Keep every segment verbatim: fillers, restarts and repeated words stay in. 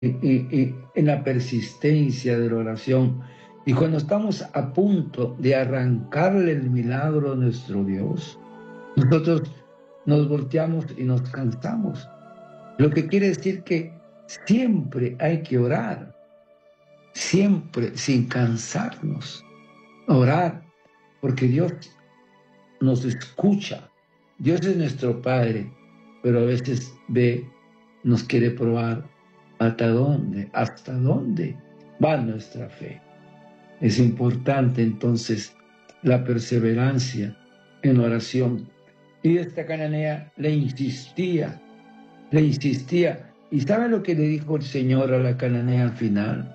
y, y, y en la persistencia de la oración. Y cuando estamos a punto de arrancarle el milagro a nuestro Dios, nosotros nos volteamos y nos cansamos. Lo que quiere decir que siempre hay que orar, siempre sin cansarnos. Orar, porque Dios nos escucha. Dios es nuestro Padre, pero a veces ve, nos quiere probar hasta dónde, hasta dónde va nuestra fe. Es importante entonces la perseverancia en oración. Y esta cananea le insistía, le insistía. ¿Y sabe lo que le dijo el Señor a la cananea al final?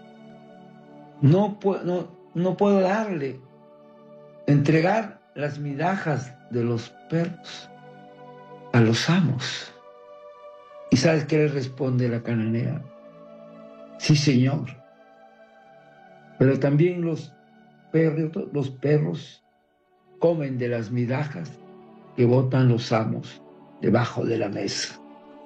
No, no, no puedo darle, entregar las migajas de los perros a los amos. ¿Y sabes qué le responde la cananea? Sí, Señor. Pero también los perros, los perros comen de las migajas que botan los amos debajo de la mesa.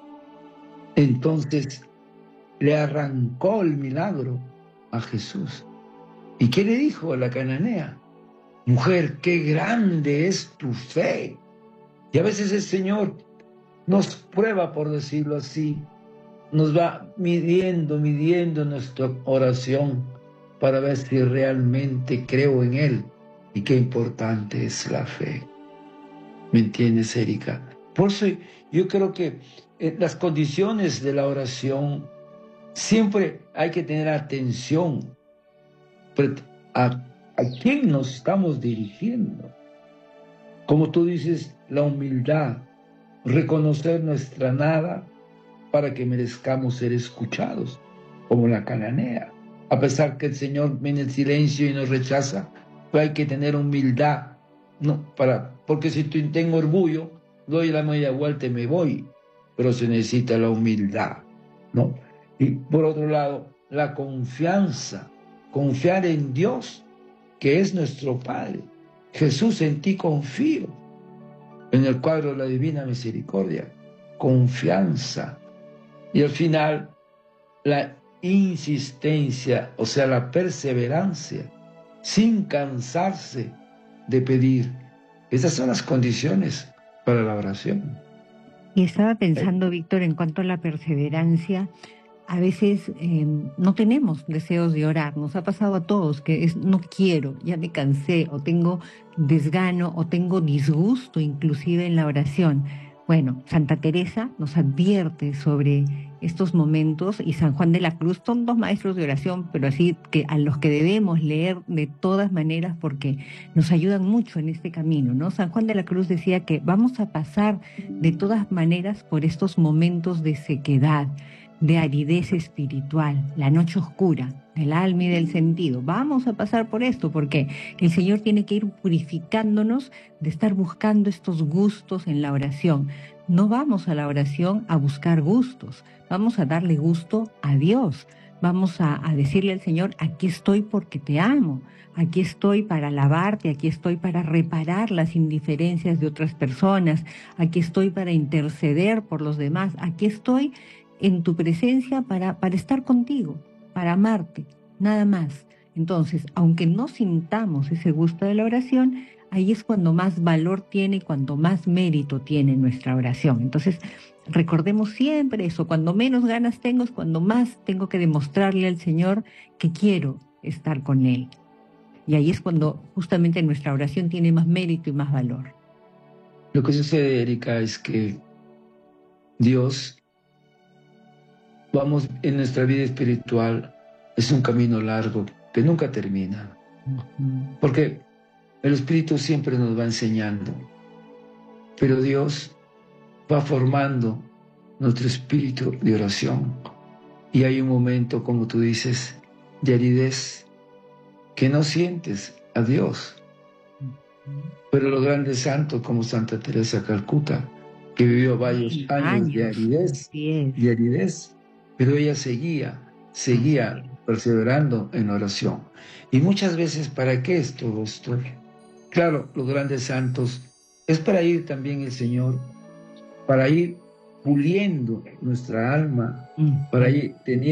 Entonces le arrancó el milagro a Jesús. ¿Y qué le dijo a la cananea? Mujer, qué grande es tu fe. Y a veces el Señor nos prueba, por decirlo así, nos va midiendo, midiendo nuestra oración para ver si realmente creo en Él. Y qué importante es la fe. ¿Me entiendes, Erika? Por eso yo creo que en las condiciones de la oración siempre hay que tener atención a, a quién nos estamos dirigiendo. Como tú dices, la humildad, reconocer nuestra nada para que merezcamos ser escuchados, como la cananea. A pesar que el Señor viene en silencio y nos rechaza, pero hay que tener humildad, no, para, porque si tú tengo orgullo, doy la media vuelta y me voy, pero se necesita la humildad, ¿no? Y por otro lado, la confianza, confiar en Dios, que es nuestro Padre. Jesús, en ti confío. En el cuadro de la Divina Misericordia, confianza. Y al final, la insistencia, o sea, la perseverancia, sin cansarse de pedir. Esas son las condiciones para la oración. Y estaba pensando, Víctor, en cuanto a la perseverancia, a veces eh, no tenemos deseos de orar. Nos ha pasado a todos que es no quiero, ya me cansé, o tengo desgano, o tengo disgusto inclusive en la oración. Bueno, Santa Teresa nos advierte sobre estos momentos, y San Juan de la Cruz, son dos maestros de oración, pero así que a los que debemos leer de todas maneras porque nos ayudan mucho en este camino, ¿no? San Juan de la Cruz decía que vamos a pasar de todas maneras por estos momentos de sequedad, de aridez espiritual, la noche oscura del alma y del sentido. Vamos a pasar por esto porque el Señor tiene que ir purificándonos de estar buscando estos gustos en la oración. No vamos a la oración a buscar gustos, vamos a darle gusto a Dios. Vamos a, a decirle al Señor, aquí estoy porque te amo, aquí estoy para alabarte, aquí estoy para reparar las indiferencias de otras personas, aquí estoy para interceder por los demás, aquí estoy en tu presencia para, para estar contigo, para amarte, nada más. Entonces, aunque no sintamos ese gusto de la oración, ahí es cuando más valor tiene y cuando más mérito tiene nuestra oración. Entonces, recordemos siempre eso, cuando menos ganas tengo es cuando más tengo que demostrarle al Señor que quiero estar con Él. Y ahí es cuando justamente nuestra oración tiene más mérito y más valor. Lo que sucede, Erika, es que Dios, vamos, en nuestra vida espiritual, es un camino largo que nunca termina. Uh-huh. Porque el Espíritu siempre nos va enseñando, pero Dios va formando nuestro espíritu de oración. Y hay un momento, como tú dices, de aridez, que no sientes a Dios. Pero los grandes santos, como Santa Teresa de Calcuta, que vivió varios años, años de aridez, de aridez, pero ella seguía, seguía perseverando en oración. Y muchas veces, ¿para qué es todo esto? Claro, los grandes santos, es para ir también el Señor, para ir puliendo nuestra alma Mm. para ir teniendo